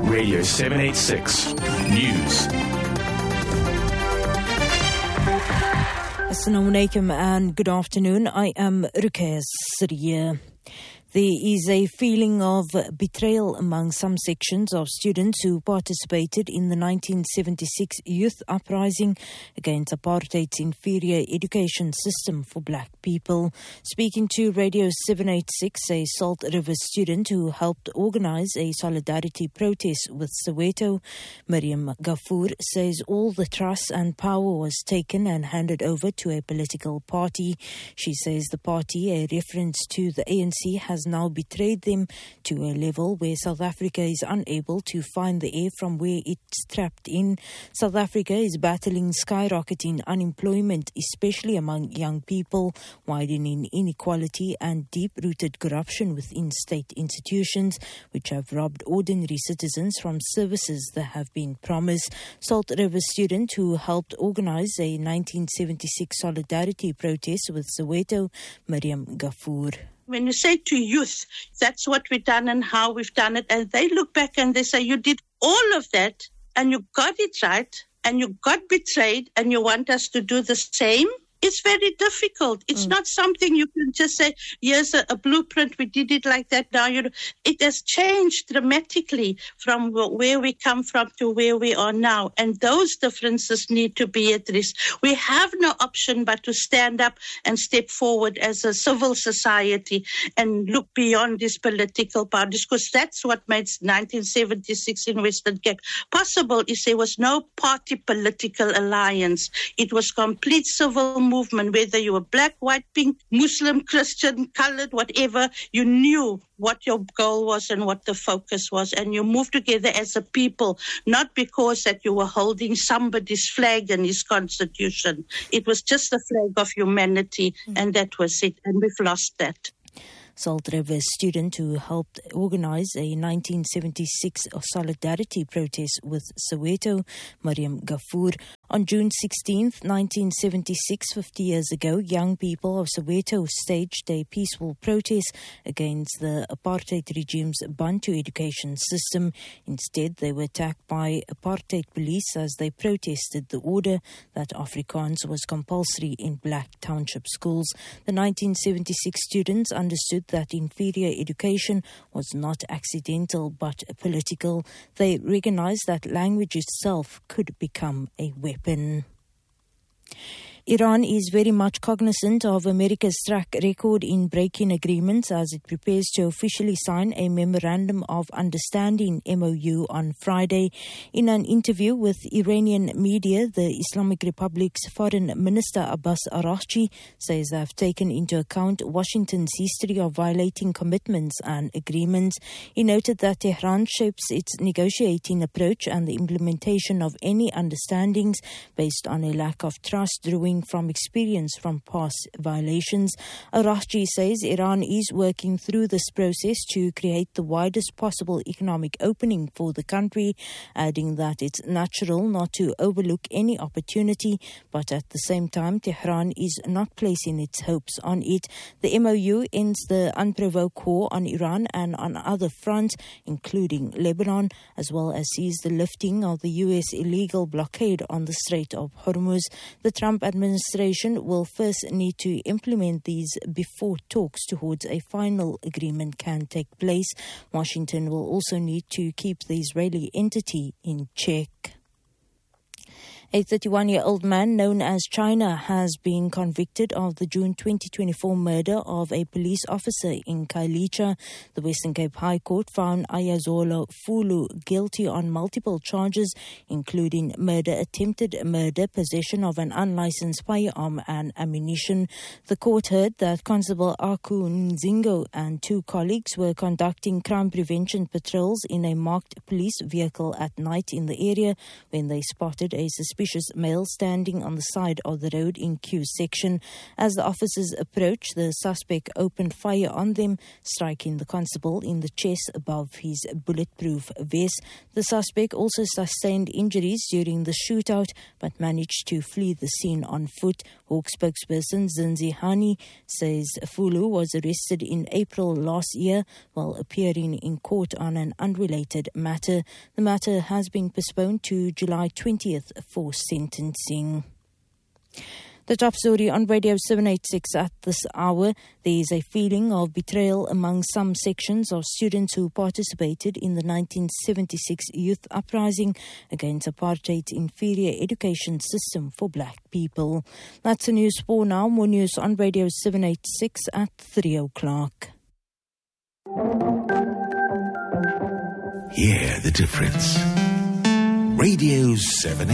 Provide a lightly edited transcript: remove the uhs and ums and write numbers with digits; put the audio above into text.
Radio 786 News. Assalamu alaikum and good afternoon. I am Ruqayya Siriya. There is a feeling of betrayal among some sections of students who participated in the 1976 youth uprising against apartheid's inferior education system for black people. Speaking to Radio 786, a Salt River student who helped organize a solidarity protest with Soweto, Miriam Gafoor, says all the trust and power was taken and handed over to a political party. She says the party, a reference to the ANC, has now betrayed them to a level where South Africa is unable to find the air from where it's trapped in. South Africa is battling skyrocketing unemployment, especially among young people, widening inequality and deep-rooted corruption within state institutions, which have robbed ordinary citizens from services that have been promised. Salt River student who helped organize a 1976 solidarity protest with Soweto, Miriam Gafoor. When you say to youth, that's what we've done and how we've done it, and they look back and they say, you did all of that and you got it right and you got betrayed and you want us to do the same? It's very difficult. It's not something you can just say, here's a blueprint, we did it like that. Now it has changed dramatically from where we come from to where we are now. And those differences need to be addressed. We have no option but to stand up and step forward as a civil society and look beyond these political parties, because that's what made 1976 in Western Cape possible, is there was no party political alliance. It was complete civil movement, whether you were black, white, pink, Muslim, Christian, colored, whatever, you knew what your goal was and what the focus was, and you moved together as a people, not because that you were holding somebody's flag and his constitution. It was just the flag of humanity, and that was it, and we've lost that. Salt River student who helped organize a 1976 solidarity protest with Soweto, Miriam Gafoor. On June 16th, 1976, 50 years ago, young people of Soweto staged a peaceful protest against the apartheid regime's Bantu education system. Instead, they were attacked by apartheid police as they protested the order that Afrikaans was compulsory in black township schools. The 1976 students understood that inferior education was not accidental but political. They recognized that language itself could become a weapon. Iran is very much cognizant of America's track record in breaking agreements as it prepares to officially sign a Memorandum of Understanding MOU on Friday. In an interview with Iranian media, the Islamic Republic's Foreign Minister Abbas Araghchi says they have taken into account Washington's history of violating commitments and agreements. He noted that Tehran shapes its negotiating approach and the implementation of any understandings based on a lack of trust drawing from experience from past violations. Araghchi says Iran is working through this process to create the widest possible economic opening for the country, adding that it's natural not to overlook any opportunity, but at the same time Tehran is not placing its hopes on it. The MOU ends the unprovoked war on Iran and on other fronts, including Lebanon, as well as sees the lifting of the US illegal blockade on the Strait of Hormuz. The Trump administration will first need to implement these before talks towards a final agreement can take place. Washington will also need to keep the Israeli entity in check. A 31-year-old man known as China has been convicted of the June 2024 murder of a police officer in Khayelitsha. The Western Cape High Court found Ayazolo Fulu guilty on multiple charges, including murder, attempted murder, possession of an unlicensed firearm and ammunition. The court heard that Constable Aku Nzingo and two colleagues were conducting crime prevention patrols in a marked police vehicle at night in the area when they spotted a suspicious suspicious male standing on the side of the road in Q section. As the officers approached, the suspect opened fire on them, striking the constable in the chest above his bulletproof vest. The suspect also sustained injuries during the shootout but managed to flee the scene on foot. Hawk spokesperson Zinzi Hani says Fulu was arrested in April last year while appearing in court on an unrelated matter. The matter has been postponed to July 20th for sentencing. The top story on Radio 786 at this hour. There is a feeling of betrayal among some sections of students who participated in the 1976 youth uprising against apartheid's inferior education system for black people. That's the news for now. More news on Radio 786 at 3 o'clock. Hear the difference. Radio 786.